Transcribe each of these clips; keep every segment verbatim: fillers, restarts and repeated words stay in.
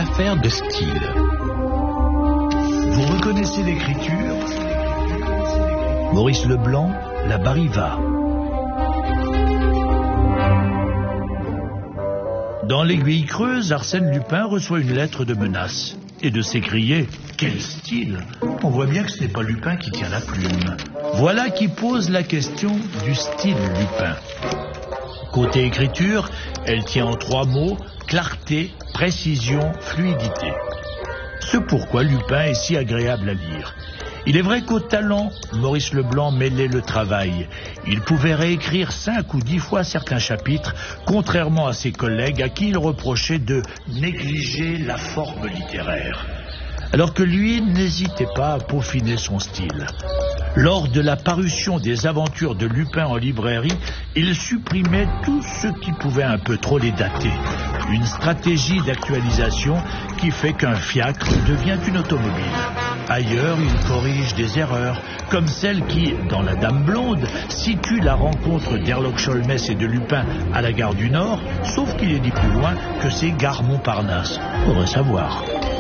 affaire de style. Vous reconnaissez l'écriture? Maurice Leblanc, La Bariva. Dans l'Aiguille creuse, Arsène Lupin reçoit une lettre de menace et de s'écrier « Quel style !» On voit bien que ce n'est pas Lupin qui tient la plume. Voilà qui pose la question du style Lupin. Côté écriture, elle tient en trois mots: clarté, précision, fluidité. Ce pourquoi Lupin est si agréable à lire. Il est vrai qu'au talent, Maurice Leblanc mêlait le travail. Il pouvait réécrire cinq ou dix fois certains chapitres, contrairement à ses collègues à qui il reprochait de négliger la forme littéraire. Alors que lui n'hésitait pas à peaufiner son style. Lors de la parution des aventures de Lupin en librairie, il supprimait tout ce qui pouvait un peu trop les dater. Une stratégie d'actualisation qui fait qu'un fiacre devient une automobile. Ailleurs, il corrige des erreurs, comme celle qui, dans La Dame blonde, situe la rencontre d'Herlock Sholmès et de Lupin à la gare du Nord, sauf qu'il est dit plus loin que c'est gare Montparnasse. Faudrait savoir.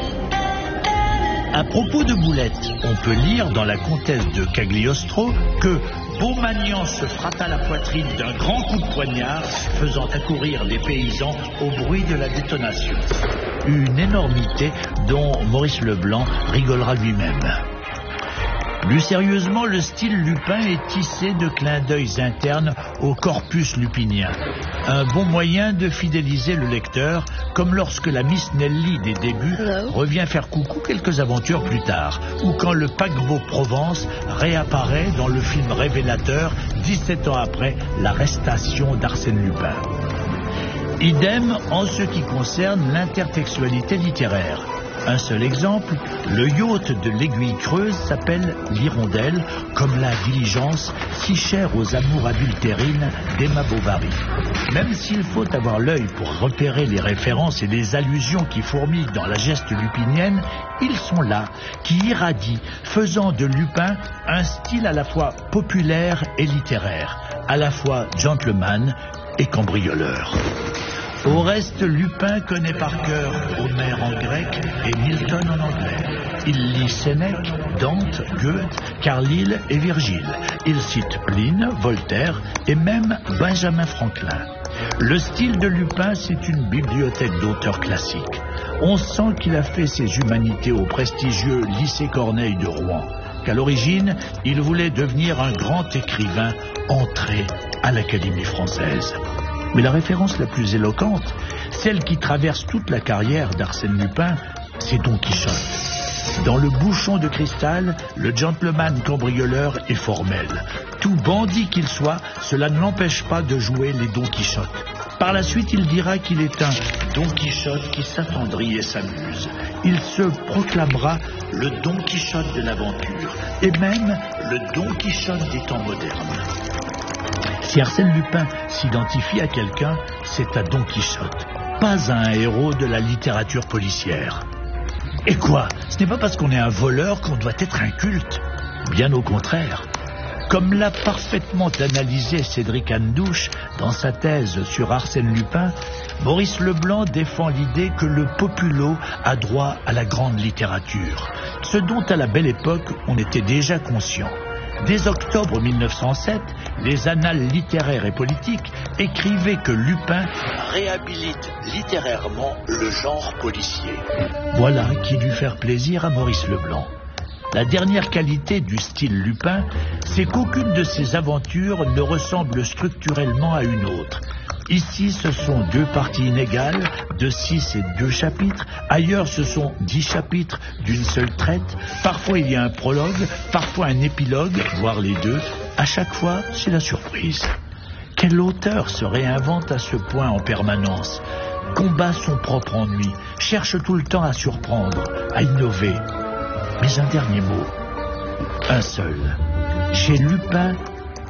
À propos de boulettes, on peut lire dans La Comtesse de Cagliostro que Beaumagnan se fratta la poitrine d'un grand coup de poignard, faisant accourir des paysans au bruit de la détonation. Une énormité dont Maurice Leblanc rigolera lui-même. Plus sérieusement, le style Lupin est tissé de clins d'œil internes au corpus lupinien. Un bon moyen de fidéliser le lecteur, comme lorsque la Miss Nelly des débuts Hello. Revient faire coucou quelques aventures plus tard, ou quand le paquebot Provence réapparaît dans le film révélateur, dix-sept ans après l'arrestation d'Arsène Lupin. Idem en ce qui concerne l'intertextualité littéraire. Un seul exemple, le yacht de l'Aiguille creuse s'appelle l'Hirondelle, comme la diligence si chère aux amours adultérines d'Emma Bovary. Même s'il faut avoir l'œil pour repérer les références et les allusions qui fourmillent dans la geste lupinienne, ils sont là, qui irradient, faisant de Lupin un style à la fois populaire et littéraire, à la fois gentleman et cambrioleur. Au reste, Lupin connaît par cœur Homère en grec et Milton en anglais. Il lit Sénèque, Dante, Goethe, Carlyle et Virgile. Il cite Pline, Voltaire et même Benjamin Franklin. Le style de Lupin, c'est une bibliothèque d'auteurs classiques. On sent qu'il a fait ses humanités au prestigieux lycée Corneille de Rouen, qu'à l'origine, il voulait devenir un grand écrivain entré à l'Académie française. Mais la référence la plus éloquente, celle qui traverse toute la carrière d'Arsène Lupin, c'est Don Quichotte. Dans Le Bouchon de cristal, le gentleman cambrioleur est formel. Tout bandit qu'il soit, cela ne l'empêche pas de jouer les Don Quichotte. Par la suite, il dira qu'il est un Don Quichotte qui s'attendrit et s'amuse. Il se proclamera le Don Quichotte de l'aventure, et même le Don Quichotte des temps modernes. Si Arsène Lupin s'identifie à quelqu'un, c'est à Don Quichotte, pas à un héros de la littérature policière. Et quoi? Ce n'est pas parce qu'on est un voleur qu'on doit être inculte. Bien au contraire. Comme l'a parfaitement analysé Cédric Andouche dans sa thèse sur Arsène Lupin, Maurice Leblanc défend l'idée que le populo a droit à la grande littérature, ce dont à la belle époque on était déjà conscient. Dès octobre mille neuf cent sept, les annales littéraires et politiques écrivaient que Lupin réhabilite littérairement le genre policier. Voilà qui dut faire plaisir à Maurice Leblanc. La dernière qualité du style Lupin, c'est qu'aucune de ses aventures ne ressemble structurellement à une autre. Ici, ce sont deux parties inégales, de six et deux chapitres. Ailleurs, ce sont dix chapitres d'une seule traite. Parfois, il y a un prologue, parfois un épilogue, voire les deux. À chaque fois, c'est la surprise. Quel auteur se réinvente à ce point en permanence, combat son propre ennui, cherche tout le temps à surprendre, à innover. Mais un dernier mot, un seul. Chez Lupin,